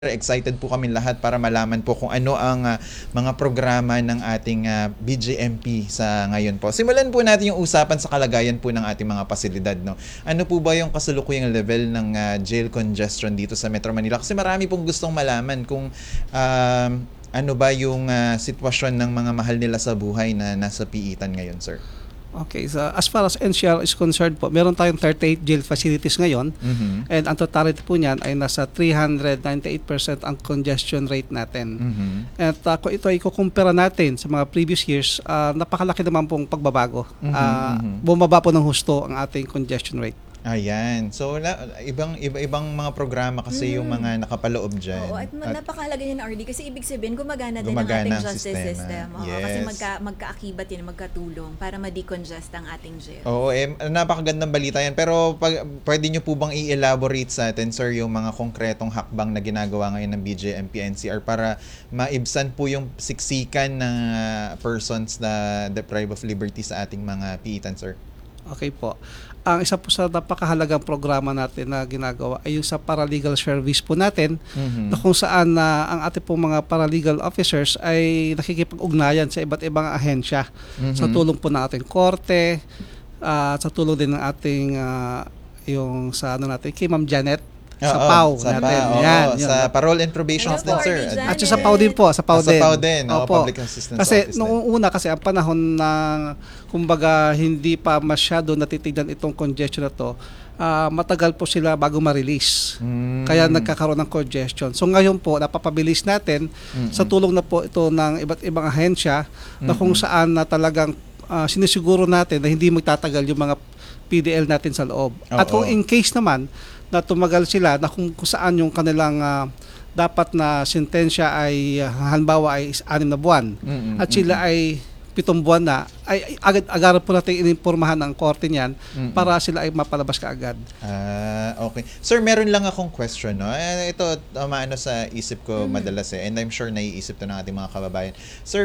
Excited po kami lahat para malaman po kung ano ang mga programa ng ating BJMP sa ngayon po. Simulan po natin yung usapan sa kalagayan po ng ating mga pasilidad. No? Ano po ba yung kasalukuyang level ng jail congestion dito sa Metro Manila? Kasi marami pong gustong malaman kung ano ba yung sitwasyon ng mga mahal nila sa buhay na nasa piitan ngayon, sir. Okay, so as far as NCR is concerned po, meron tayong 38 jail facilities ngayon, and ang totality po niyan ay nasa 398% ang congestion rate natin. At kung ito ay ikukumpara natin sa mga previous years, napakalaki naman pong pagbabago. Bumaba po ng husto ang ating congestion rate. Ayan. So, ibang mga programa kasi yung mga nakapaloob dyan. Oo, at napakahalaga niya ng RD kasi ibig sabihin gumagana din ang ating justice system. Oo, yes. Kasi magkaakibat yun, magkatulong para ma-decongest ang ating jail. Oo, napakagandang balita yan. Pero pwede nyo po bang i-elaborate sa atin, sir, yung mga konkretong hakbang na ginagawa ngayon ng BJMP NCR para maibsan po yung siksikan ng persons na deprived of liberty sa ating mga piitan, sir? Okay po. Ang isa po sa napakahalagang programa natin na ginagawa ay yung sa paralegal service po natin, na kung saan ang ating pong mga paralegal officers ay nakikipag-ugnayan sa iba't ibang ahensya sa tulong po ng ating korte, sa tulong din ng ating yung sa natin kay Ma'am Janet sa PAW natin. Yan, sa parole and probation din, sir. At sa PAW din po, sa PAW din. Sa PAW din, Public Assistance kasi Office. Kasi noong una kasi ang panahon na kumbaga hindi pa masyado natitignan itong congestion na to, matagal po sila bago ma-release. Kaya nagkakaroon ng congestion. So ngayon po, napapabilis natin sa tulong na po ito ng iba't ibang ahensya na kung saan na talagang sinisiguro natin na hindi magtatagal yung mga PDL natin sa loob. At kung in case naman na tumagal sila na kung saan yung kanilang dapat na sentensya ay halimbawa ay 6 na buwan at sila ay 7 buwan na, ay agad po natin ininformahan ng korte niyan para sila ay mapalabas kaagad. Okay. Sir, meron lang akong question. No? Ito, maano sa isip ko madalas and I'm sure naiisip to ng ating mga kababayan. Sir,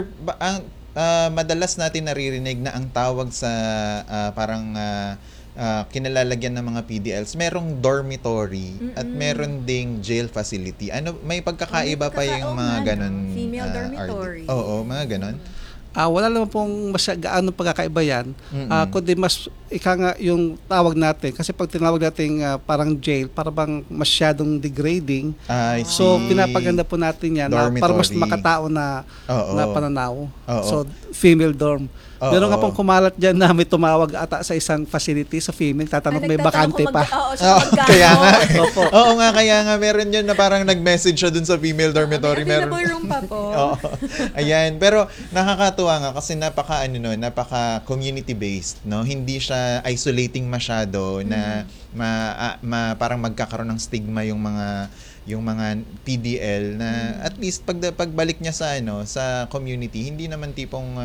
madalas natin naririnig na ang tawag sa parang kinalalagyan ng mga PDLs, merong dormitory at meron ding jail facility. May pagkakaiba pa yung mga ganon? Female dormitory. Oo, mga ganon. Wala naman pong gaano pagkakaiba yan. Kundi mas nga yung tawag natin. Kasi pag tinawag natin parang jail, para bang masyadong degrading. So, pinapaganda po natin yan para mas makatao na pananaw. So, female dorm. Meron nga pong kumalat dyan na may tumawag ata sa isang facility sa female, tatanong may bakante pa. Kaya nga. Oo nga, kaya nga meron yun na parang nag-message siya dun sa female dormitory. Available room pa po. Ayan, pero nakakatuwa nga kasi napaka community based, no? Hindi siya isolating masyado na parang magkakaroon ng stigma yung mga PDL na at least pagbalik niya sa community, hindi naman tipong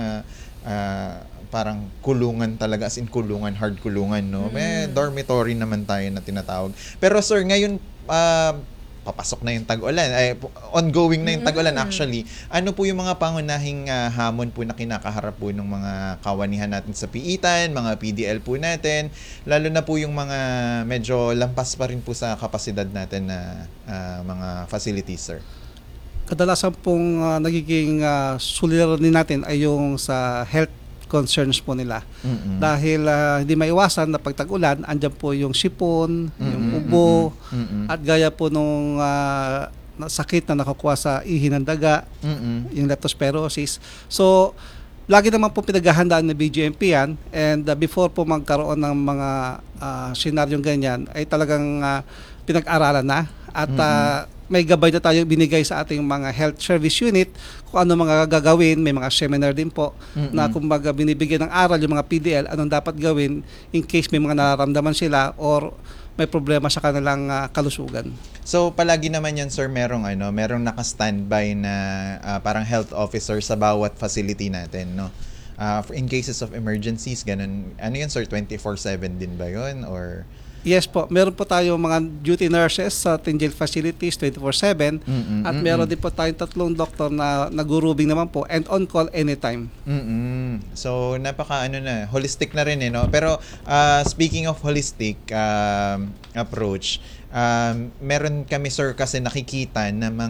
parang kulungan talaga, as in kulungan, hard kulungan, no? May dormitory naman tayo na tinatawag. Pero sir, ngayon papasok na yung tag-ulan, ongoing na yung tag-ulan actually. Ano po yung mga pangunahing hamon po na kinakaharap po ng mga kawanihan natin sa piitan, mga PDL po natin, lalo na po yung mga medyo lampas pa rin po sa kapasidad natin na mga facilities, sir? Kadalasan pong nagiging suliranin natin ay yung sa health concerns po nila. Dahil hindi maiwasan na pag tag-ulan, andyan po yung sipon, yung ubo, at gaya po nung sakit na nakukuha sa ihi ng daga, yung leptospirosis. So, lagi naman po pinaghahandaan ng BJMP yan, and before po magkaroon ng mga senaryong ganyan, ay talagang pinag-aralan na at may gabay na tayo binigay sa ating mga health service unit kung ano mga gagawin. May mga seminar din po na kumbaga binibigyan ng aral yung mga PDL anong dapat gawin in case may mga nararamdaman sila or may problema sa kanilang kalusugan. So palagi naman yan, sir, merong naka-standby na parang health officer sa bawat facility natin, no? In cases of emergencies, ganun. Ano yun, sir? 24/7 din ba yun? Or Yes po, meron po tayo mga duty nurses sa jail facilities 24/7 at meron din po tayong 3 doktor na nagurubing naman po and on call anytime. So napaka holistic na rin no. Pero speaking of holistic approach, meron kami sir kasi nakikita na